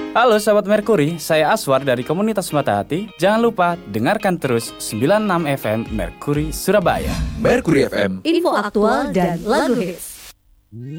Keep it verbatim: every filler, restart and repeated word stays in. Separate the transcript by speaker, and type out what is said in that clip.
Speaker 1: Halo sahabat Merkuri, saya Aswar dari komunitas Mata Hati. Jangan lupa dengarkan terus sembilan puluh enam F M Merkuri Surabaya.
Speaker 2: Merkuri F M,
Speaker 3: info aktual dan lagu hits.